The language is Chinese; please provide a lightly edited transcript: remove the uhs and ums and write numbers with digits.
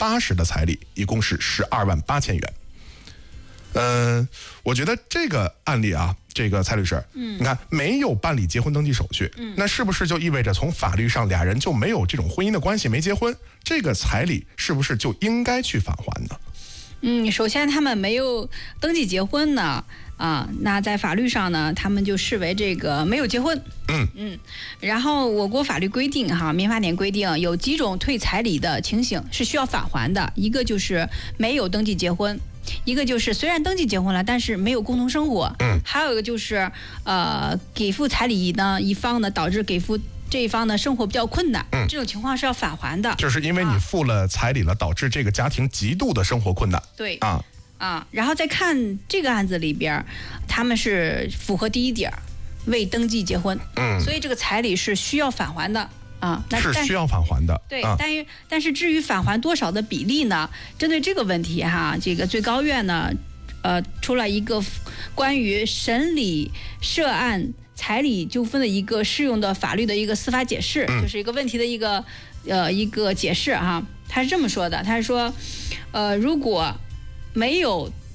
80%的彩礼，一共是12万8千元。我觉得这个案例啊，这个蔡律师，你看没有办理结婚登记手续，那是不是就意味着从法律上俩人就没有这种婚姻的关系，没结婚，这个彩礼是不是就应该去返还呢？ 首先他们没有登记结婚呢，那在法律上呢，他们就视为这个没有结婚。然后我国法律规定哈，民法典规定有几种退彩礼的情形是需要返还的，一个就是没有登记结婚。一个就是虽然登记结婚了，但是没有共同生活。还有一个就是给付彩礼呢一方呢，导致给付这一方呢生活比较困难，这种情况是要返还的。 就是因为你付了彩礼了，导致这个家庭极度的生活困难。 对然后再看这个案子里边，他们是符合第一点，未登记结婚，所以这个彩礼是需要返还的。 是需要返还的。 对，但是至于返还多少的比例呢？针对这个问题哈，这个最高院呢，出了一个关于审理涉案彩礼纠纷的一个适用的法律的一个司法解释，就是一个问题的一个解释哈。他是这么说的，他是说，如果没有